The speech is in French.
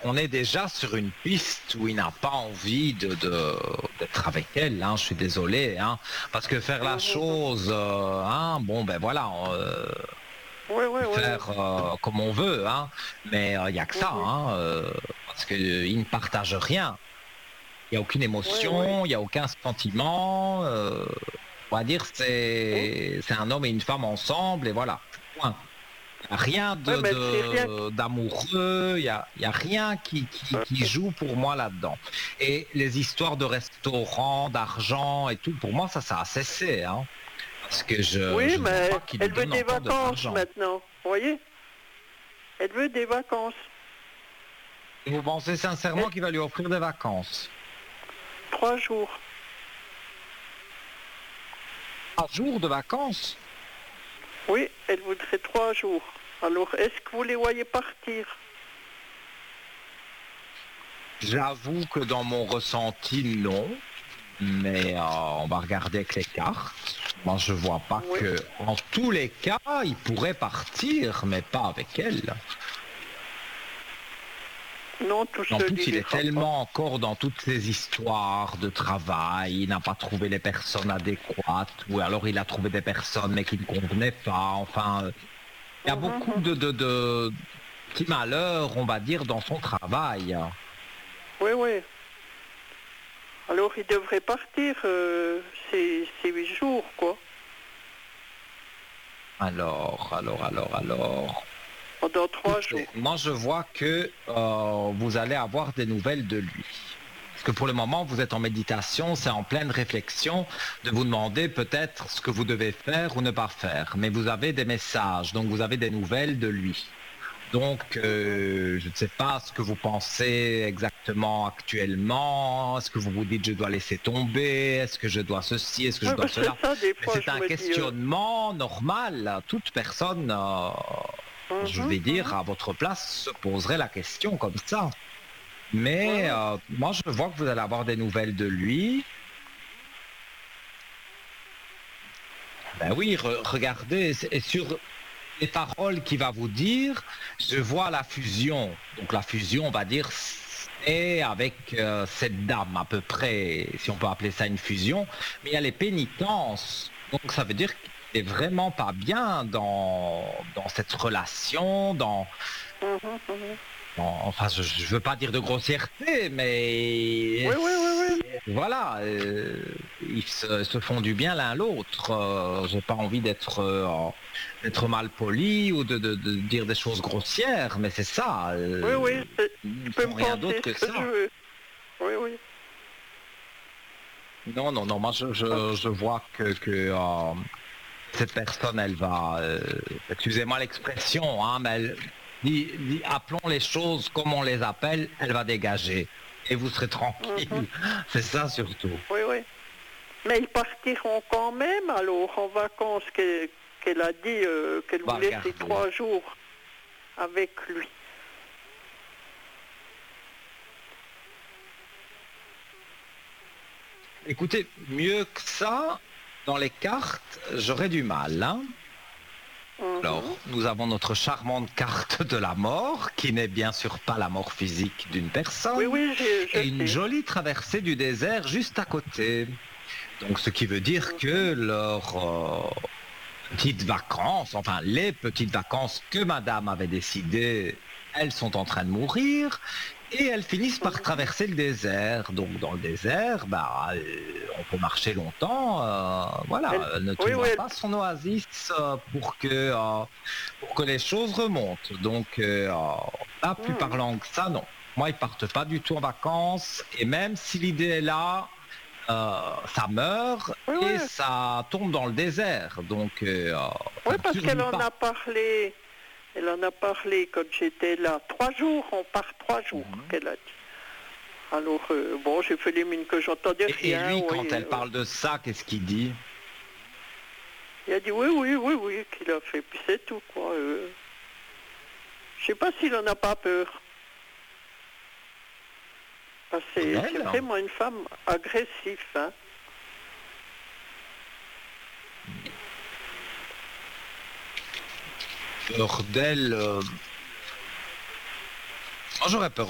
on est déjà sur une piste où il n'a pas envie d'être avec elle. Hein, je suis désolé, hein, parce que faire la chose, hein, bon ben voilà, Oui, oui, oui. faire comme on veut, hein, mais il n'y a que ça, hein, parce qu'il ne partage rien. Il n'y a aucune émotion, il n'y a aucun sentiment. On va dire c'est un homme et une femme ensemble et voilà. Point. Il n'y a rien Mais c'est rien. d'amoureux, il y a rien qui joue pour moi là-dedans. Et les histoires de restaurants, d'argent et tout, pour moi ça a cessé. Hein, parce que Oui, je ne vois mais pas qu'il lui elle veut donne des encore de vacances l'argent. maintenant. Vous voyez? Elle veut des vacances. Et vous pensez sincèrement qu'il va lui offrir des vacances? 3 jours. 3 jours de vacances? Oui, elle voudrait 3 jours. Alors, est-ce que vous les voyez partir? J'avoue que dans mon ressenti, non. Mais on va regarder avec les cartes. Moi, je vois pas que, en tous les cas, il pourrait partir, mais pas avec elle. Non, tout En seul, plus, il est ira tellement encore dans toutes ces histoires de travail, il n'a pas trouvé les personnes adéquates, ou alors il a trouvé des personnes mais qui ne convenaient pas. Enfin, il y a beaucoup de petits malheurs, on va dire, dans son travail. Oui, oui. Alors, il devrait partir ces 8 jours, quoi. Alors. Pendant 3 jours. Moi, je vois que vous allez avoir des nouvelles de lui. Parce que pour le moment, vous êtes en méditation, c'est en pleine réflexion de vous demander peut-être ce que vous devez faire ou ne pas faire. Mais vous avez des messages, donc vous avez des nouvelles de lui. Donc, je ne sais pas ce que vous pensez exactement actuellement. Est-ce que vous vous dites je dois laisser tomber? Est-ce que je dois ceci? Est-ce que je dois cela? Ça, des Mais fois, c'est je un me dis, questionnement normal. Toute personne, je vais dire, à votre place, se poserait la question comme ça. Mais moi, je vois que vous allez avoir des nouvelles de lui. Ben oui, regardez, et sur les paroles qu'il va vous dire, je vois la fusion. Donc la fusion, on va dire, c'est avec cette dame à peu près, si on peut appeler ça une fusion. Mais il y a les pénitences. Donc ça veut dire qu'il est vraiment pas bien dans cette relation, enfin, je ne veux pas dire de grossièreté, mais voilà, ils se font du bien l'un l'autre. J'ai pas envie d'être mal poli ou de dire des choses grossières, mais c'est ça. tu peux me rien penser d'autre ce que que ça. je veux. Oui, oui. Non, moi je vois que cette personne, elle va, excusez-moi l'expression, hein, mais appelons les choses comme on les appelle, elle va dégager. Et vous serez tranquille. C'est ça surtout. Oui, oui. Mais ils partiront quand même, alors, en vacances, qu'elle a dit qu'elle voulait ces 3 jours avec lui. Écoutez, mieux que ça, dans les cartes, j'aurais du mal. Hein. Alors, nous avons notre charmante carte de la mort, qui n'est bien sûr pas la mort physique d'une personne, et une jolie traversée du désert juste à côté. Donc, ce qui veut dire que leurs petites vacances, enfin les petites vacances que madame avait décidées, elles sont en train de mourir et elles finissent par traverser le désert. Donc dans le désert, on peut marcher longtemps. Voilà, ne trouve pas son oasis pour que les choses remontent. Donc pas plus parlant que ça, non. Moi, ils partent pas du tout en vacances et même si l'idée est là, ça meurt et ça tombe dans le désert. Donc, oui, parce qu'elle en a parlé. Elle en a parlé quand j'étais là. 3 jours, on part 3 jours, qu'elle a dit. Alors, bon, j'ai fait les mines que j'entendais rien. Et lui, quand elle parle de ça, qu'est-ce qu'il dit? Il a dit oui, qu'il a fait, puis c'est tout, quoi. Je sais pas s'il en a pas peur. C'est vraiment une femme agressive, hein. Peur d'elle. Moi, j'aurais peur